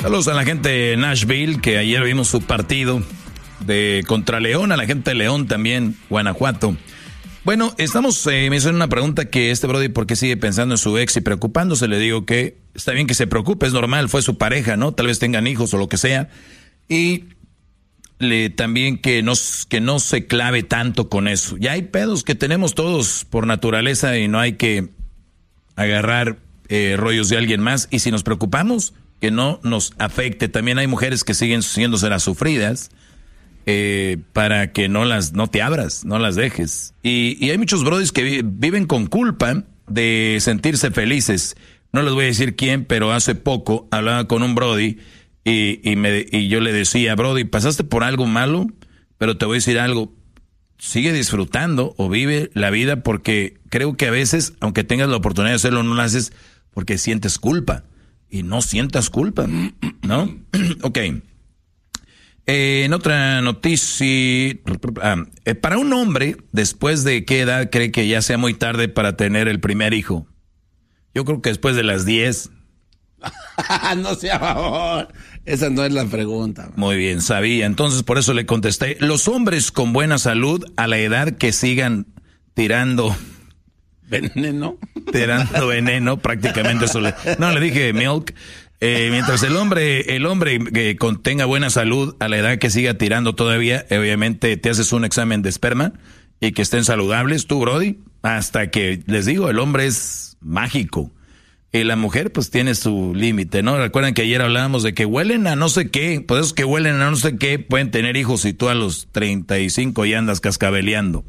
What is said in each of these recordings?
Saludos a la gente de Nashville, que ayer vimos su partido contra León, a la gente de León también, Guanajuato. Bueno, me hicieron una pregunta que brody, ¿por qué sigue pensando en su ex y preocupándose? Le digo que está bien que se preocupe, es normal, fue su pareja, ¿no? Tal vez tengan hijos o lo que sea. Y también que no se clave tanto con eso. Ya hay pedos que tenemos todos por naturaleza y no hay que agarrar rollos de alguien más. Y si nos preocupamos, que no nos afecte. También hay mujeres que siguen siéndose las sufridas. Para que no te abras, no las dejes. Y hay muchos brodis que viven con culpa de sentirse felices. No les voy a decir quién, pero hace poco hablaba con un brody y yo le decía, brody, pasaste por algo malo, pero te voy a decir algo, sigue disfrutando o vive la vida, porque creo que a veces, aunque tengas la oportunidad de hacerlo, no lo haces porque sientes culpa. Y no sientas culpa, ¿no? Ok. En otra noticia, para un hombre, ¿después de qué edad cree que ya sea muy tarde para tener el primer hijo? Yo creo que después de las 10. No sea favor, esa no es la pregunta. Muy bien, sabía. Entonces por eso le contesté. Los hombres con buena salud, a la edad que sigan tirando veneno, prácticamente eso le dije milk. Mientras el hombre que tenga buena salud, a la edad que siga tirando todavía, obviamente te haces un examen de esperma y que estén saludables, tú, brody, hasta que, les digo, el hombre es mágico. Y la mujer pues tiene su límite, ¿no? Recuerden que ayer hablábamos de que huelen a no sé qué, pues esos que huelen a no sé qué pueden tener hijos y tú a los 35 ya andas cascabeleando.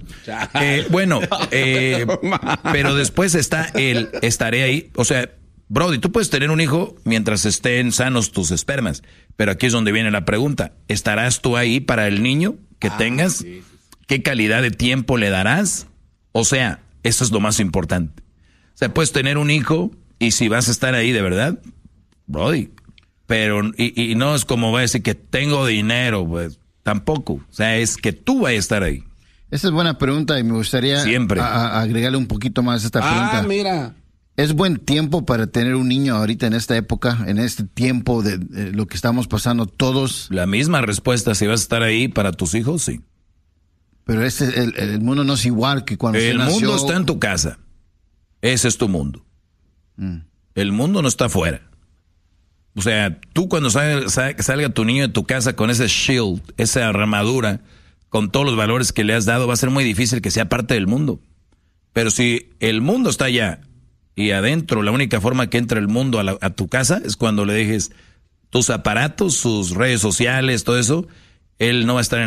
Pero después estaré ahí, o sea, brody, tú puedes tener un hijo mientras estén sanos tus espermas, pero aquí es donde viene la pregunta. ¿Estarás tú ahí para el niño que tengas? Sí. ¿Qué calidad de tiempo le darás? O sea, eso es lo más importante. O sea, puedes tener un hijo y si vas a estar ahí de verdad, brody, pero y no es como va a decir que tengo dinero, pues tampoco. O sea, es que tú vayas a estar ahí. Esa es buena pregunta y me gustaría agregarle un poquito más a esta pregunta. Mira. ¿Es buen tiempo para tener un niño ahorita en esta época, en este tiempo de lo que estamos pasando todos? La misma respuesta, si vas a estar ahí para tus hijos, sí. Pero el mundo no es igual que cuando se nació. El mundo está en tu casa. Ese es tu mundo. El mundo no está afuera. O sea, tú cuando salga tu niño de tu casa con ese shield, esa armadura, con todos los valores que le has dado, va a ser muy difícil que sea parte del mundo. Pero si el mundo está allá, y adentro, la única forma que entra el mundo a tu casa es cuando le dejes tus aparatos, sus redes sociales, todo eso. Él no va a estar en